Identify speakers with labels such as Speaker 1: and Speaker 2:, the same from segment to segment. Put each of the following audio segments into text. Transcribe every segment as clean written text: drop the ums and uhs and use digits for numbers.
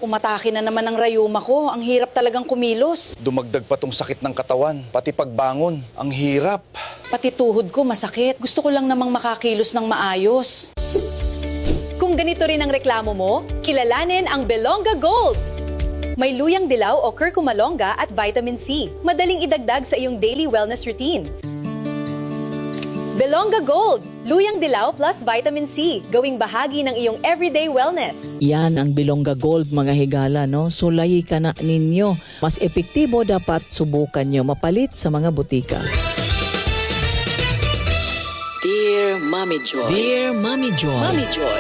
Speaker 1: umatake na naman ang rayuma ko. Ang hirap talagang kumilos.
Speaker 2: Dumagdag pa tong sakit ng katawan, pati pagbangon. Ang hirap.
Speaker 1: Pati tuhod ko masakit. Gusto ko lang namang makakilos ng maayos.
Speaker 3: Kung ganito rin ang reklamo mo, kilalanin ang Belonga Gold. May luyang dilaw o curcuma longa at vitamin C. Madaling idagdag sa iyong daily wellness routine. Belonga Gold, luyang dilaw plus vitamin C, gawing bahagi ng iyong everyday wellness.
Speaker 4: Yan ang Belonga Gold, mga higala, no? Sulayi ka na ninyo. Mas epektibo dapat subukan nyo mapalit sa mga butika.
Speaker 5: Dear Mommy Joy.
Speaker 4: Dear Mommy Joy.
Speaker 5: Mommy Joy.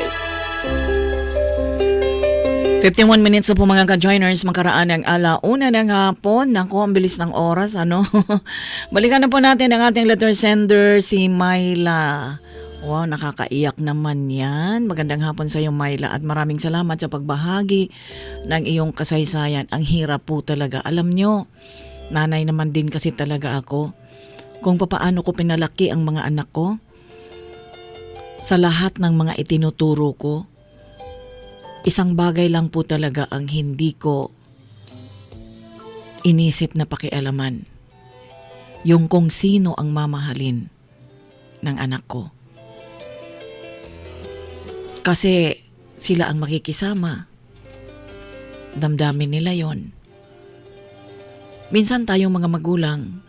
Speaker 4: 51 minutes na po mga ka-joiners, makaraan ng alauna ng hapon. Naku, ang bilis ng oras, ano? Balikan na po natin ang ating letter sender, si Myla. Wow, nakakaiyak naman yan. Magandang hapon sa iyo, Myla, at maraming salamat sa pagbahagi ng iyong kasaysayan. Ang hirap po talaga. Alam nyo, nanay naman din kasi talaga ako. Kung papaano ko pinalaki ang mga anak ko, sa lahat ng mga itinuturo ko, isang bagay lang po talaga ang hindi ko inisip na pakialaman. Yung kung sino ang mamahalin ng anak ko. Kasi sila ang makikisama. Damdamin nila yon. Minsan tayong mga magulang,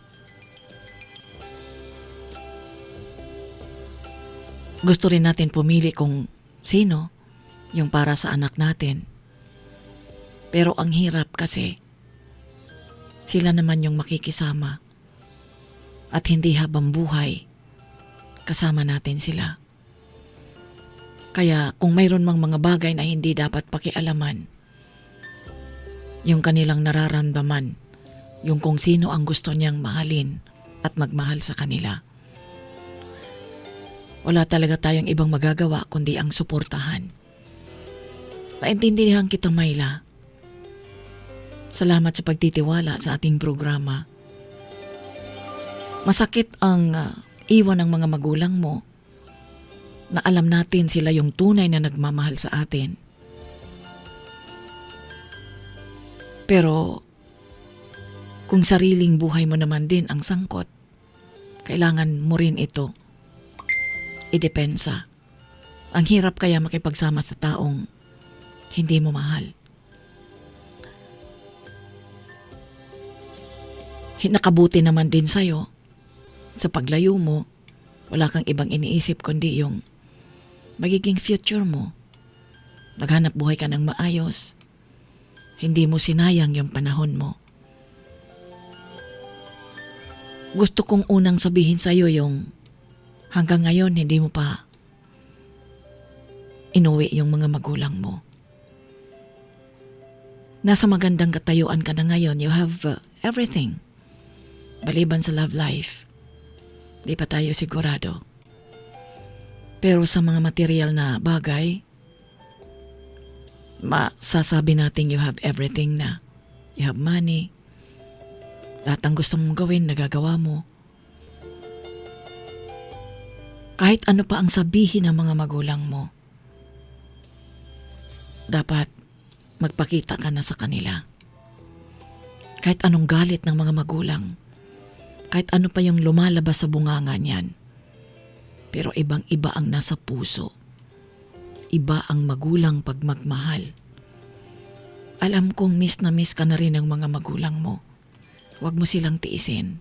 Speaker 4: gusto rin natin pumili kung sino yung para sa anak natin. Pero ang hirap kasi, sila naman yung makikisama. At hindi habang buhay, kasama natin sila. Kaya kung mayroon mang mga bagay na hindi dapat pakialaman, yung kanilang nararamdaman, yung kung sino ang gusto niyang mahalin at magmahal sa kanila, wala talaga tayong ibang magagawa kundi ang suportahan. Naintindihan kita, Myla. Salamat sa pagtitiwala sa ating programa. Masakit ang iwan ng mga magulang mo na alam natin sila yung tunay na nagmamahal sa atin. Pero kung sariling buhay mo naman din ang sangkot, kailangan mo rin ito idepensa. Ang hirap kaya makipagsama sa taong hindi mo mahal. Nakabuti naman din sa'yo. Sa paglayo mo, wala kang ibang iniisip kundi yung magiging future mo. Naghanap buhay ka ng maayos. Hindi mo sinayang yung panahon mo. Gusto kong unang sabihin sa'yo yung hanggang ngayon hindi mo pa inuwi yung mga magulang mo. Nasa magandang katayuan ka na ngayon. You have everything. Baliban sa love life, di pa tayo sigurado. Pero sa mga material na bagay, masasabi natin you have everything na. You have money. Lahat ng gusto mong gawin, nagagawa mo. Kahit ano pa ang sabihin ng mga magulang mo, dapat magpakita ka na sa kanila. Kahit anong galit ng mga magulang, kahit ano pa yung lumalabas sa bunganga niyan, pero ibang-iba ang nasa puso. Iba ang magulang pag magmahal. Alam kong miss na miss ka na rin ng mga magulang mo. Huwag mo silang tiisin.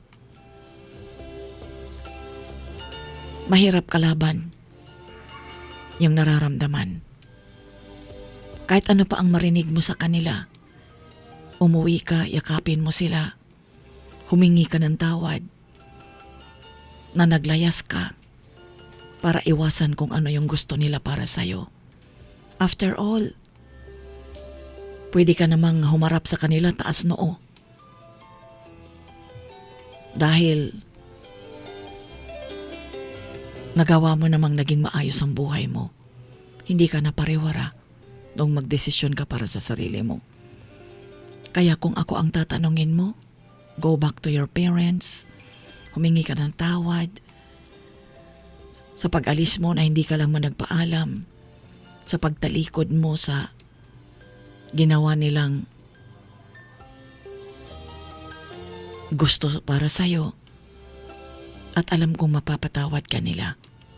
Speaker 4: Mahirap kalaban yung nararamdaman. Kahit ano pa ang marinig mo sa kanila, umuwi ka, yakapin mo sila, humingi ka ng tawad, na naglayas ka para iwasan kung ano yung gusto nila para sa'yo. After all, pwede ka namang humarap sa kanila taas noo. Dahil nagawa mo namang naging maayos ang buhay mo. Hindi ka na pariwara nung magdesisyon ka para sa sarili mo. Kaya kung ako ang tatanungin mo, go back to your parents, humingi ka ng tawad, sa pag-alis mo na hindi ka lang nagpaalam, sa pagtalikod mo sa ginawa nilang gusto para sa'yo at alam kong mapapatawad ka nila.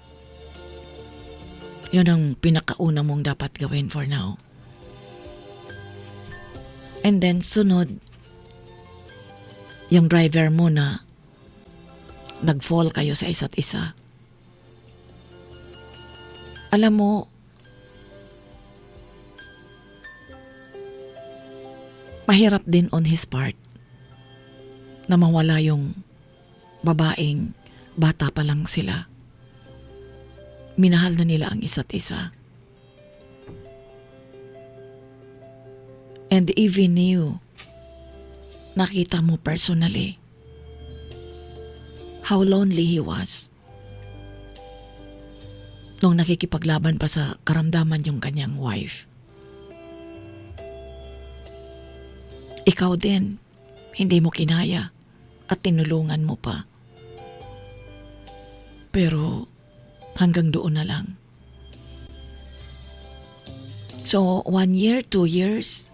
Speaker 4: Yun ang pinakauna mong dapat gawin for now. And then sunod, yung driver mo na nag-fall kayo sa isa't isa. Alam mo, mahirap din on his part na mawala yung babaeng bata pa lang sila. Minahal na nila ang isa't isa. And even you, nakita mo personally how lonely he was nung nakikipaglaban pa sa karamdaman yung kanyang wife. Ikaw din, hindi mo kinaya at tinulungan mo pa. Pero hanggang doon na lang. So 1 year, 2 years,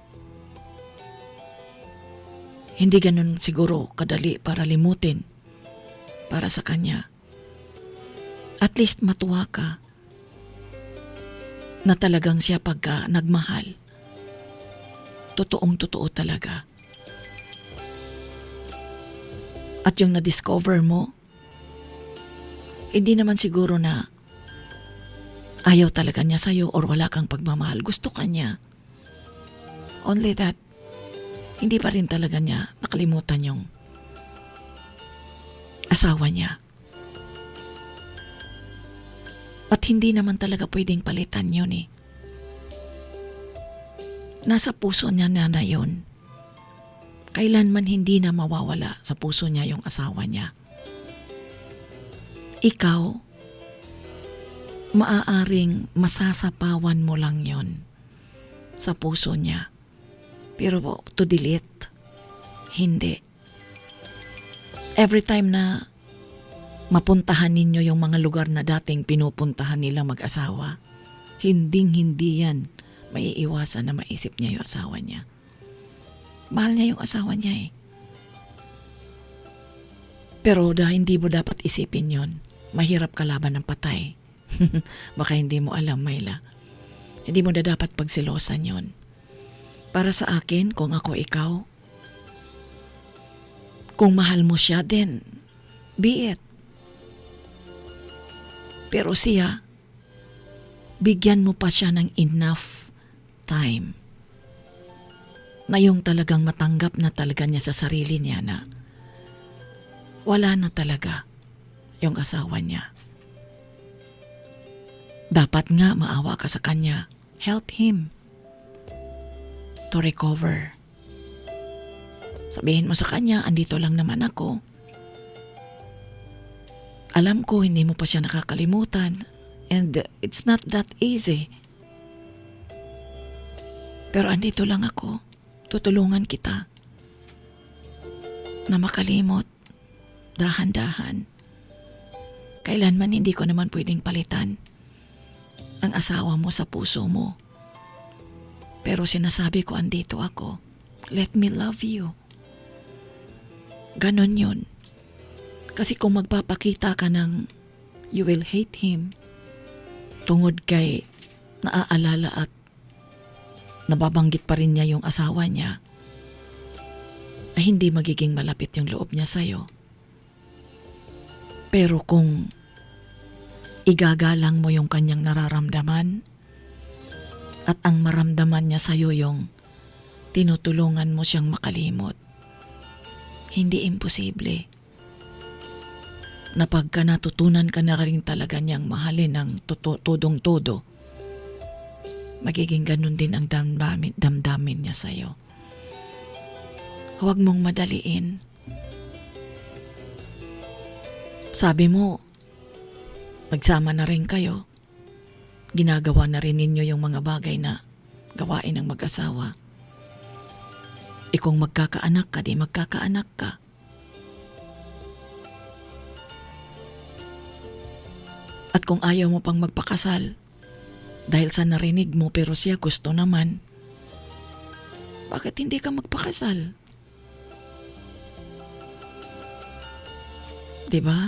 Speaker 4: hindi ganun siguro kadali para limutin para sa kanya. At least matuwa ka na talagang siya pagka nagmahal. Totoong totoo talaga. At yung na-discover mo, hindi naman siguro na ayaw talaga niya sa'yo or wala kang pagmamahal. Gusto ka niya. Only that, hindi pa rin talaga niya nakalimutan yung asawa niya. At hindi naman talaga pwedeng palitan yun eh. Nasa puso niya na yun. Kailanman hindi na mawawala sa puso niya yung asawa niya. Ikaw, maaaring masasapawan mo lang yon sa puso niya. Pero to delete, hindi. Every time na mapuntahan ninyo yung mga lugar na dating pinupuntahan nila mag-asawa, hinding-hindi yan maiiwasan na maisip niya yung asawa niya. Mahal niya yung asawa niya eh. Pero hindi mo dapat isipin yon. Mahirap kalaban ng patay. Baka hindi mo alam, Myla. Hindi mo na dapat pagsilosan yon. Para sa akin, kung ako ikaw, kung mahal mo siya, then be it. Pero siya, bigyan mo pa siya ng enough time na yung talagang matanggap na talaga niya sa sarili niya na wala na talaga yung asawa niya. Dapat nga maawa ka sa kanya. Help him to recover. Sabihin mo sa kanya, andito lang naman ako. Alam ko hindi mo pa siya nakakalimutan and it's not that easy. Pero andito lang ako. Tutulungan kita na makalimot dahan-dahan. Kailanman hindi ko naman pwedeng palitan ang asawa mo sa puso mo. Pero sinasabi ko, andito ako. Let me love you. Ganon yun. Kasi kung magpapakita ka ng you will hate him tungod kay naaalala at nababanggit pa rin niya yung asawa niya, ay hindi magiging malapit yung loob niya sa'yo. Pero kung igagalang mo yung kanyang nararamdaman at ang maramdaman niya sa'yo yung tinutulungan mo siyang makalimot, hindi imposible na pagka natutunan ka na rin talaga niyang mahalin ng tudong-todo, magiging ganun din ang damdamin niya sa'yo. Huwag mong madaliin. Sabi mo, nagsama na rin kayo. Ginagawa na rin ninyo yung mga bagay na gawain ng mag-asawa. Kung magkakaanak ka, di magkakaanak ka. At kung ayaw mo pang magpakasal, dahil sa narinig mo pero siya gusto naman, Bakit hindi ka magpakasal? Diba?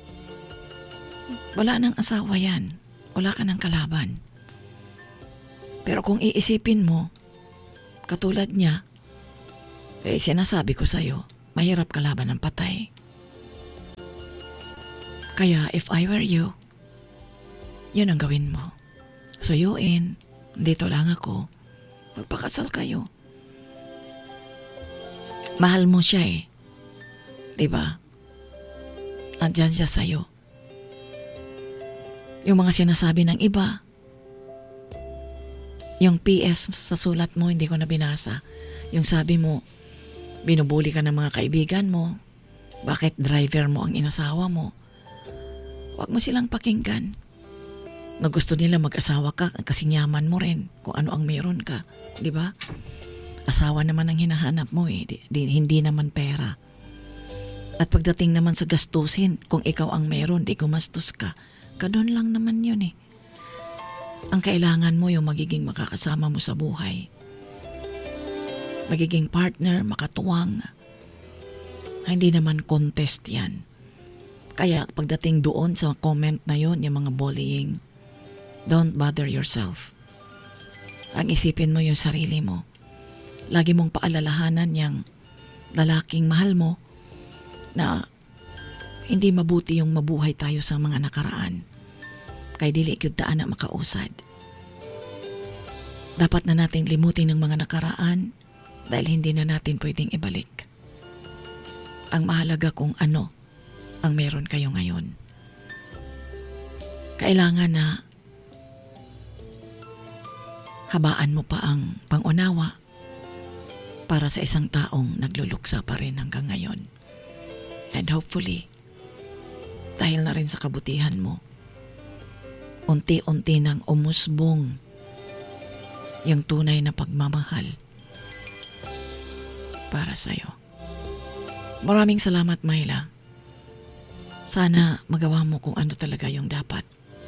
Speaker 4: Wala nang asawa yan. Wala ka ng kalaban. Pero kung iisipin mo, katulad niya, sinasabi ko sa'yo, mahirap kalaban ng patay. Kaya if I were you, yun ang gawin mo. Suyuin, dito lang ako, magpakasal kayo. Mahal mo siya eh. Diba? Andyan siya sa'yo. Yung mga sinasabi ng iba, yung PS sa sulat mo, hindi ko na binasa. Yung sabi mo, binubuli ka ng mga kaibigan mo, bakit driver mo ang inasawa mo? Huwag mo silang pakinggan. Na gusto nila mag-asawa ka kasi yaman mo rin kung ano ang meron ka. Di ba? Asawa naman ang hinahanap mo eh, hindi naman pera. At pagdating naman sa gastusin, kung ikaw ang meron, di gumastos ka. Ganun lang naman yun eh. Ang kailangan mo yung magiging makakasama mo sa buhay. Magiging partner, makatuwang. Hindi naman contest yan. Kaya pagdating doon sa comment na yun, yung mga bullying, don't bother yourself. Ang isipin mo yung sarili mo. Lagi mong paalalahanan yung lalaking mahal mo na hindi mabuti yung mabuhay tayo sa mga nakaraan. Kay dili gyud daan na makausad. Dapat na nating limutin ang mga nakaraan dahil hindi na natin pwedeng ibalik. Ang mahalaga kung ano ang meron kayo ngayon. Kailangan na habaan mo pa ang pangunawa para sa isang taong nagluluksa pa rin hanggang ngayon. And hopefully, dahil na rin sa kabutihan mo, unti-unti nang umusbong yung tunay na pagmamahal para sa'yo. Maraming salamat, Myla. Sana magawa mo kung ano talaga yung dapat.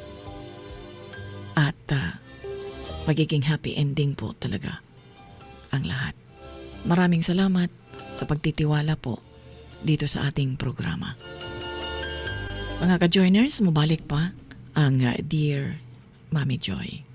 Speaker 4: At magiging happy ending po talaga ang lahat. Maraming salamat sa pagtitiwala po dito sa ating programa. Mga ka-joiners, mabalik pa ang Dear Mommy Joy.